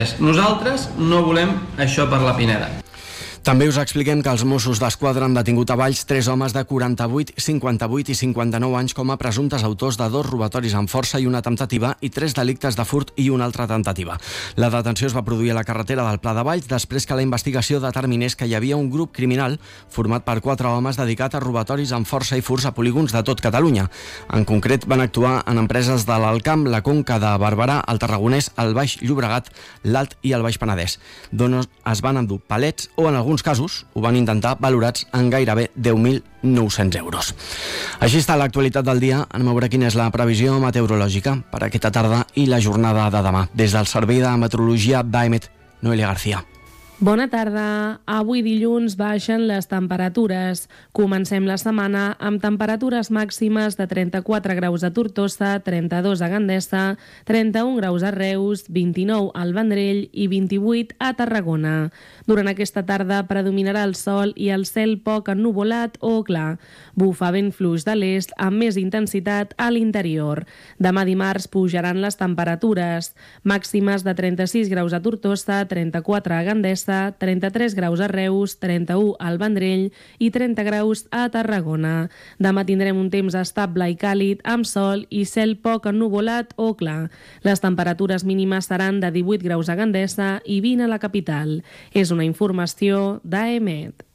Nosaltres no volem això per la Pineda. També us expliquem que els Mossos d'Esquadra han detingut a Valls 3 homes de 48, 58 i 59 anys com a presumptes autors de 2 robatoris amb força i una temptativa i 3 delictes de furt i una altra temptativa. La detenció es va produir a la carretera del Pla de Valls després que la investigació determinés que hi havia un grup criminal format per 4 homes dedicat a robatoris amb força i furts a polígons de tot Catalunya. En concret, van actuar en empreses de l'Alt Camp, la Conca de Barberà, el Tarragonès, el Baix Llobregat, l'Alt i el Baix Penedès, d'on es van endur palets o en alguns casos ho van intentar valorats en gairebé 10.900 euros. Així està l'actualitat del dia. Anem a veure quina és la previsió meteorològica per aquesta tarda i la jornada de demà. Des del Servei de Meteorologia d'AEMET, Noelia García. Bona tarda. Avui dilluns baixen les temperatures. Comencem la setmana amb temperatures màximes de 34 graus a Tortosa, 32 a Gandesa, 31 graus a Reus, 29 al Vendrell i 28 a Tarragona. Durant aquesta tarda predominarà el sol i el cel poc ennuvolat o clar. Bufa vent fluix de l'est amb més intensitat a l'interior. Demà dimarts pujaran les temperatures. Màximes de 36 graus a Tortosa, 34 a Gandesa, 33 graus a Reus, 31 al Vendrell i 30 graus a Tarragona. Demà tindrem un temps estable i càlid amb sol i cel poc ennuvolat o clar. Les temperatures mínimes seran de 18 graus a Gandesa i 20 a la capital. És una informació d'AEMET.